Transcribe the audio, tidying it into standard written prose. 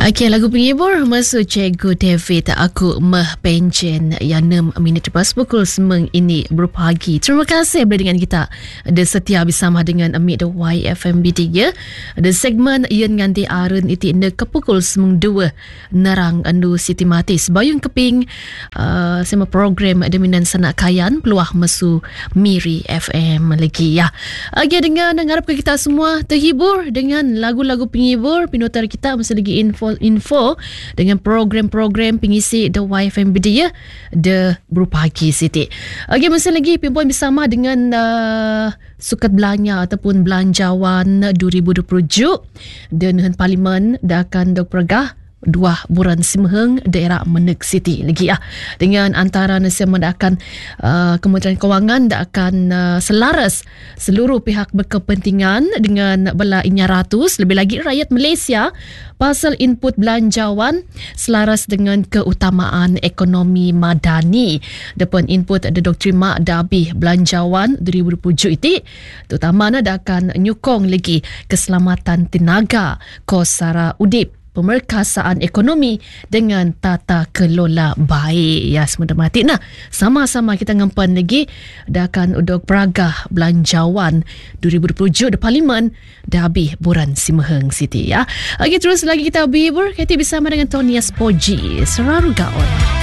Okey, lagu penghibur masuk Cikgu David Aku Meh Pencen yang 6 minit lepas pukul semeng ini berpagi. Terima kasih berada dengan kita. Ada setia bersama dengan Amid YFMB 3. Ada segmen yang nganti arun iti inde ke pukul semeng 2 nerang andu Siti Mati sebayung keping sama program Deminan Sanak Kayan peluah mesu Miri FM lagi ya. Okey, dengan harap kita semua terhibur dengan lagu-lagu penghibur. Pinutar kita mesti lagi info dengan program-program pengisi The YFM Media The Berpagi Siti. Okey, masa lagi perempuan bersama dengan sukat belanja ataupun belanjawan 2020 dan Parlimen dah akan pergah 2 bulan Simheng daerah Menek City lagi ya. Dengan antara nasi mendakan Kementerian Kewangan dah akan selaras seluruh pihak berkepentingan dengan bela inya ratus lebih lagi rakyat Malaysia pasal input belanjawan selaras dengan keutamaan ekonomi madani. Depan input ada Dr. Mak Dabih belanjawan 2020 itu terutama dah akan nyukong lagi keselamatan tenaga kos sara udip, pemerkasaan ekonomi dengan tata kelola baik. Ya, semua mati nah. Sama-sama kita ngempan lagi dah akan udok peragah belanjawan 2020 di Parlimen dah habis buran Simheng City ya. Okey, terus lagi kita berhibur. Kita bersama dengan Tony Aspoji Seraru Gaon.